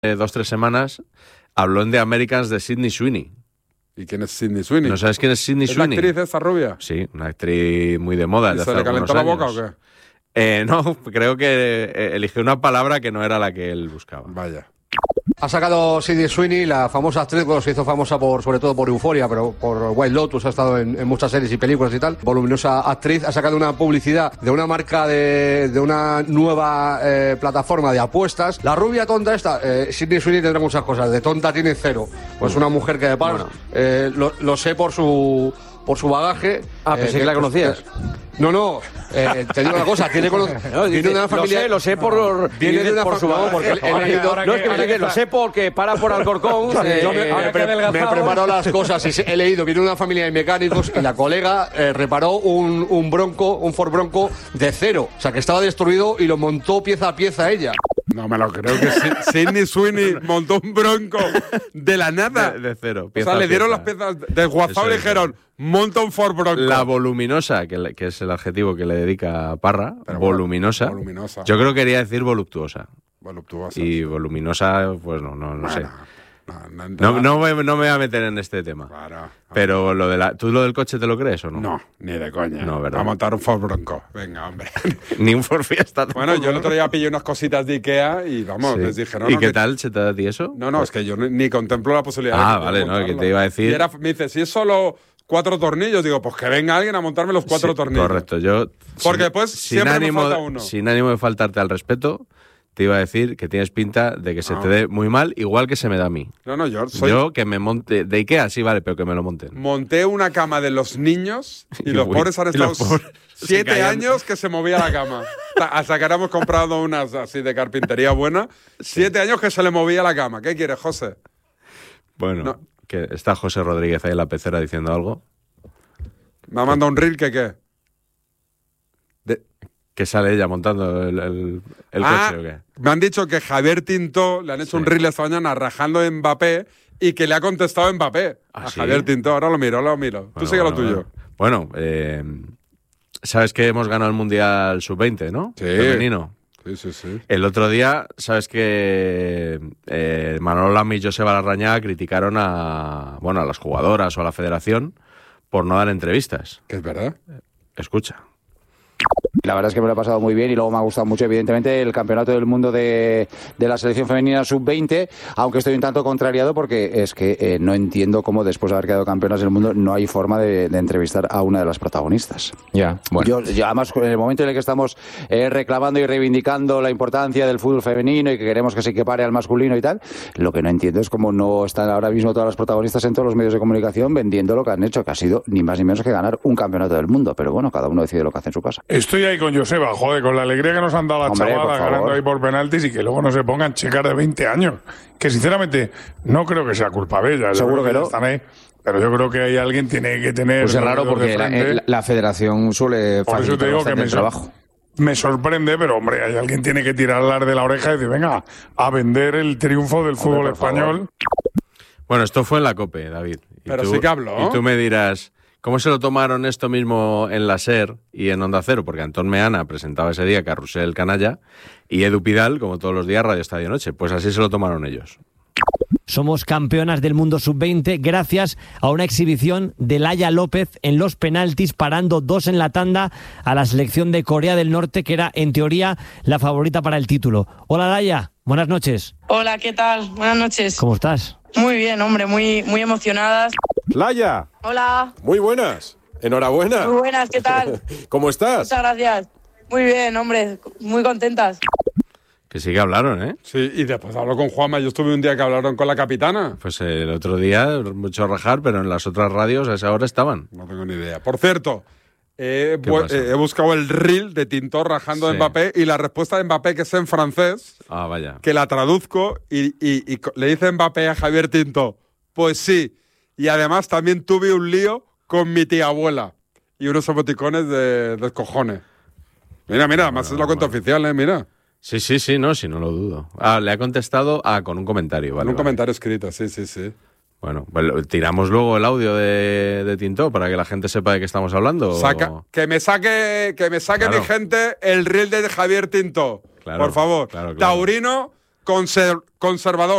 2-3 semanas habló en The Americans de Sydney Sweeney. ¿Y quién es Sydney Sweeney? ¿No sabes quién es Sydney Sweeney? ¿Es la actriz esa rubia? Sí, una actriz muy de moda. ¿Y de se hace le calentó la boca o qué? No, creo que eligió una palabra que no era la que él buscaba. Vaya. Ha sacado Sydney Sweeney, la famosa actriz, bueno, se hizo famosa sobre todo por Euphoria, pero por White Lotus, ha estado en muchas series y películas y tal. Voluminosa actriz, ha sacado una publicidad de una marca de una nueva plataforma de apuestas. La rubia tonta esta, Sydney Sweeney tendrá muchas cosas, de tonta tiene cero. Pues una mujer que de par, lo sé por su bagaje. Ah, pensé que la conocías. No, te digo una cosa, viene de una familia... Lo sé por su bagaje, porque he leído... No, es que lo sé porque para por Alcorcón. Me preparó las cosas y he leído, viene de una familia de mecánicos y la colega reparó un Ford Bronco de cero. O sea, que estaba destruido y lo montó pieza a pieza ella. No me lo creo que Sydney Sweeney montó un Bronco de la nada. De cero. O sea, le dieron las piezas desguazadas y le dijeron, monta un Ford Bronco. La voluminosa, que es el adjetivo que le dedica Parra, Pero voluminosa. voluminosa. Yo creo que quería decir voluptuosa. Voluptuosa. Y voluminosa, pues no sé. No, No me voy a meter en este tema. Claro. Pero ¿tú lo del coche te lo crees o no? No, ni de coña. No, ¿verdad? A montar un Ford Bronco. Venga, hombre. Ni un Ford Fiesta. Bueno, yo el otro día pillé unas cositas de Ikea y vamos, les dije, no. ¿Y qué tal se te da a ti eso? No, es que yo ni contemplo la posibilidad Ah, de vale, no, que te iba a decir. Y me dice, si es solo 4 tornillos, digo, pues que venga alguien a montarme los 4 tornillos. Correcto, yo. Porque después siempre me falta uno. Sin ánimo de faltarte al respeto, te iba a decir que tienes pinta de que se te dé muy mal, igual que se me da a mí. No, Yo que me monte. De Ikea sí, vale, pero que me lo monten. Monté una cama de los niños y los pobres han estado 7 años que se movía la cama. Hasta que hemos comprado unas así de carpintería buena. 7 años que se le movía la cama. ¿Qué quieres, José? Bueno, que está José Rodríguez ahí en la pecera diciendo algo. Me ha mandado un reel que ¿qué? Que sale ella montando el coche o qué. Me han dicho que Javier Tintó le han hecho un reel esta mañana rajando a Mbappé y que le ha contestado Mbappé a Javier Tintó. Ahora lo miro. Tú sigue lo tuyo. Bueno, sabes que hemos ganado el Mundial Sub-20, ¿no? Sí. Femenino. Sí. El otro día, sabes que Manolo Lama y Joseba Larrañaga criticaron a las jugadoras o a la federación por no dar entrevistas. Que es verdad. Escucha. La verdad es que me lo he pasado muy bien y luego me ha gustado mucho, evidentemente, el campeonato del mundo de la selección femenina sub-20, aunque estoy un tanto contrariado porque es que no entiendo cómo después de haber quedado campeonas del mundo no hay forma de entrevistar a una de las protagonistas. Ya, bueno. Yo además, en el momento en el que estamos reclamando y reivindicando la importancia del fútbol femenino y que queremos que se equipare al masculino y tal, lo que no entiendo es cómo no están ahora mismo todas las protagonistas en todos los medios de comunicación vendiendo lo que han hecho, que ha sido ni más ni menos que ganar un campeonato del mundo. Pero bueno, cada uno decide lo que hace en su casa. Estoy ahí con Joseba, joder, con la alegría que nos han dado las chavalas ganando ahí por penaltis y que luego no se pongan chicas de 20 años. Que sinceramente no creo que sea culpa de ellas. Seguro que no. Están ahí, pero yo creo que ahí alguien tiene que tener... Pues es raro porque la federación suele por eso te digo que el trabajo. Me sorprende, pero hombre, hay alguien tiene que tirarlas de la oreja y decir, venga, a vender el triunfo del fútbol español. Bueno, esto fue en la COPE, David. Pero sí que habló. Y tú me dirás... ¿Cómo se lo tomaron esto mismo en la SER y en Onda Cero? Porque Antón Meana presentaba ese día Carrusel Canalla y Edu Pidal, como todos los días, Radio Estadio Noche. Pues así se lo tomaron ellos. Somos campeonas del mundo sub-20 gracias a una exhibición de Laia López en los penaltis, parando 2 en la tanda a la selección de Corea del Norte, que era, en teoría, la favorita para el título. Hola, Laia. Buenas noches. Hola, ¿qué tal? Buenas noches. ¿Cómo estás? Muy bien, hombre, muy emocionadas. Laia. Hola. Muy buenas. Enhorabuena. Muy buenas, ¿qué tal? ¿Cómo estás? Muchas gracias. Muy bien, hombre, muy contentas. Que sí que hablaron, ¿eh? Sí, y después habló con Juanma. Yo estuve un día que hablaron con la capitana. Pues el otro día, mucho rajar, pero en las otras radios a esa hora estaban. No tengo ni idea. Por cierto, he buscado el reel de Tintó rajando a Mbappé y la respuesta de Mbappé, que es en francés, vaya, que la traduzco y le dice Mbappé a Javier Tintó, pues sí, y además también tuve un lío con mi tía abuela y unos emoticones de cojones. Mira, además es la cuenta oficial, mira. Sí, no lo dudo. Le ha contestado con un comentario, ¿vale? Con un comentario escrito, sí. Bueno, pues tiramos luego el audio de Tintó para que la gente sepa de qué estamos hablando. Que me saque mi gente el reel de Javier Tintó. Claro, por favor. Claro. Taurino, conservador.